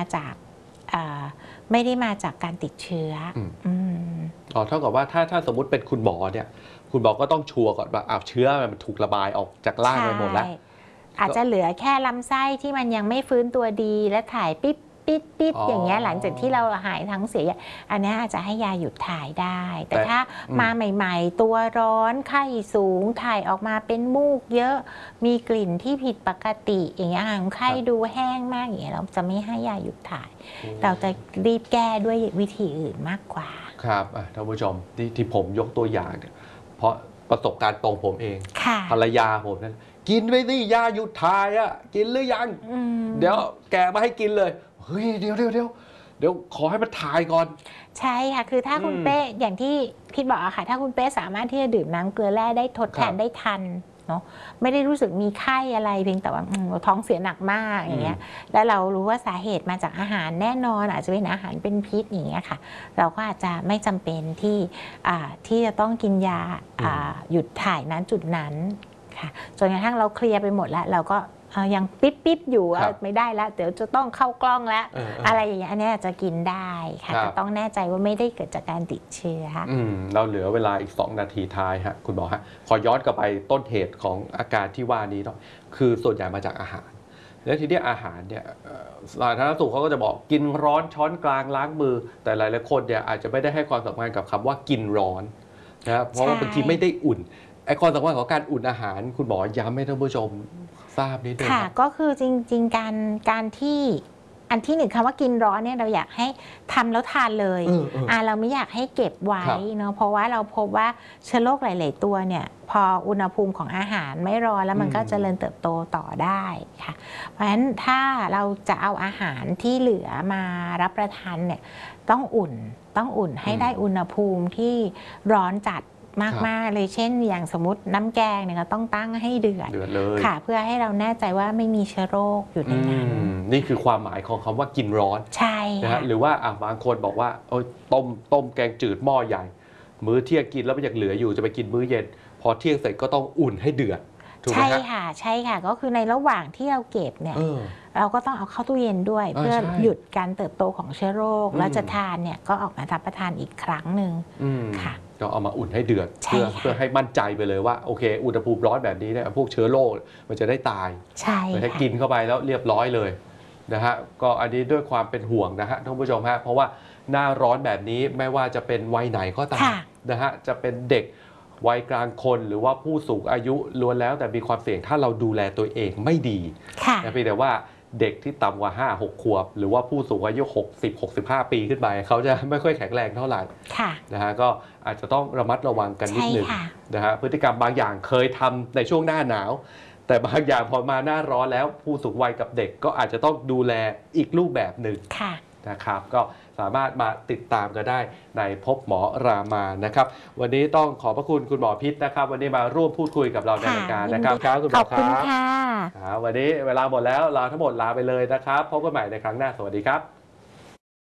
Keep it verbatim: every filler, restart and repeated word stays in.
จากไม่ได้มาจากการติดเชื้ออ๋อเท่ากับว่าถ้าถ้าสมมติเป็นคุณหมอเนี่ยคุณหมอก็ต้องชัวร์ก่อนว่าอ้าวเชื้อมันถูกระบายออกจากร่างไปหมดแล้วอาจจะเหลือแค่ลำไส้ที่มันยังไม่ฟื้นตัวดีและถ่ายปิ๊บปิดปิดอย่างเงี้ยหลังจากที่เราหายทั้งเสียอันนี้อาจจะให้ยาหยุดถ่ายได้ แต่ถ้ามาใหม่ๆตัวร้อนไข้สูงถ่ายออกมาเป็นมูกเยอะมีกลิ่นที่ผิดปกติอย่างเงี้ยไข้ดูแห้งมากอย่างเงี้ยเราจะไม่ให้ยาหยุดถ่ายเราจะรีบแก้ด้วยวิธีอื่นมากกว่าครับท่านผู้ชมที่ที่ผมยกตัวอย่างเนี่ยเพราะประสบการณ์ตรงผมเองภรรยาผมนั้นกินไปสิยาหยุดถ่ายอ่ะกินหรือยังเดี๋ยวแกมาให้กินเลยเฮ้ยเดี๋ยวเดี๋ยวเดี๋ยวเดี๋ยวขอให้มันถ่ายก่อนใช่ค่ะคือถ้าคุณเป้อย่างที่พิดบอกอะค่ะถ้าคุณเป้สามารถที่จะดื่มน้ำเกลือแร่ได้ทดแทนได้ทันเนาะไม่ได้รู้สึกมีไข้อะไรเพียงแต่ว่าท้องเสียหนักมากอย่างเงี้ยแล้วเรารู้ว่าสาเหตุมาจากอาหารแน่นอนอาจจะเป็นอาหารเป็นพิษอย่างเงี้ยค่ะเราก็อาจจะไม่จำเป็นที่ที่จะต้องกินยาหยุดถ่ายนั้นจุดนั้นค่ะจนกระทั่งเราเคลียร์ไปหมดแล้วเราก็ยังปิ๊บปิ๊บอยู่ไม่ได้แล้วเดี๋ยวจะต้องเข้ากล้องแล้วอะไรอย่างเงี้ยอันนี้จะกินได้ค่ะแต่ต้องแน่ใจว่าไม่ได้เกิดจากการติดเชื้อเราเหลือเวลาอีกสองนาทีท้ายฮะคุณหมอฮะขอย้อนกลับไปต้นเหตุของอาการที่ว่านี้เนาะคือส่วนใหญ่มาจากอาหารแล้วทีนี้อาหารเนี่ยสาธารณสุขเขาก็จะบอกกินร้อนช้อนกลางล้างมือแต่หลายๆคนเนี่ยอาจจะไม่ได้ให้ความสำคัญกับคำว่ากินร้อนนะเพราะว่าบางทีไม่ได้อุ่นไอ้ความสำคัญของการอุ่นอาหารคุณหมอย้ำให้ท่านผู้ชมทราบนิดนึงค่ะก็คือจริงๆการการที่อันที่หนึ่งคำว่ากินร้อนเนี่ยเราอยากให้ทำแล้วทานเลยอ่าเราไม่อยากให้เก็บไว้เนาะเพราะว่าเราพบว่าเชื้อโรคหลายๆตัวเนี่ยพออุณหภูมิของอาหารไม่ร้อนแล้วมันก็เจริญเติบโตต่อได้ค่ะเพราะฉะนั้นถ้าเราจะเอาอาหารที่เหลือมารับประทานเนี่ยต้องอุ่นต้องอุ่นให้ได้อุณหภูมิที่ร้อนจัดมากๆเลยเช่นอย่างสมมติน้ำแกงเนี่ยก็ต้องตั้งให้เดือดค่ะเพื่อให้เราแน่ใจว่าไม่มีเชื้อโรคอยู่ในนั้นนี่คือความหมายของคำว่ากินร้อนใช่นะฮะหรือว่าบางคนบอกว่าต้มต้มแกงจืดหม้อใหญ่มื้อเที่ยงกินแล้วมันยังเหลืออยู่จะไปกินมื้อเย็นพอเที่ยงเสร็จก็ต้องอุ่นให้เดือดใช่ค่ะใช่ค่ะก็คือในระหว่างที่เราเก็บเนี่ยเราก็ต้องเอาเข้าตู้เย็นด้วยเพื่อหยุดการเติบโตของเชื้อโรคแล้วจะทานเนี่ยก็ออกมารับประทานอีกครั้งหนึ่งค่ะก็เอามาอุ่นให้เดือดเพื่อเพื่อให้มั่นใจไปเลยว่าโอเคอุณหภูมิร้อนแบบนี้เนี่ยพวกเชื้อโรคมันจะได้ตายใช่ให้กินเข้าไปแล้วเรียบร้อยเลยนะฮะก็อันนี้ด้วยความเป็นห่วงนะฮะท่านผู้ชมฮะเพราะว่าหน้าร้อนแบบนี้ไม่ว่าจะเป็นวัยไหนก็ตามนะฮะจะเป็นเด็กวัยกลางคนหรือว่าผู้สูงอายุล้วนแล้วแต่มีความเสี่ยงถ้าเราดูแลตัวเองไม่ดีนะเพียงแต่ว่าเด็กที่ต่ำกว่า ห้าหก ขวบหรือว่าผู้สูงอายุ หกสิบ หกสิบห้า ปีขึ้นไปเขาจะไม่ค่อยแข็งแรงเท่าไหร่นะฮะก็อาจจะต้องระมัดระวังกันนิดหนึ่งนะฮะพฤติกรรมบางอย่างเคยทำในช่วงหน้าหนาวแต่บางอย่างพอมาหน้าร้อนแล้วผู้สูงวัยกับเด็กก็อาจจะต้องดูแลอีกรูปแบบหนึ่งนะครับก็สามารถมาติดตามกันได้ในพบหมอรามานะครับวันนี้ต้องขอบพระคุณคุณหมอพิษนะครับวันนี้มาร่วมพูดคุยกับเราในรายการนะครับครับคุณหมอครับวันนี้เวลาหมดแล้วเราทั้งหมดลาไปเลยนะครับพบกันใหม่ในครั้งหน้าสวัสดีครับ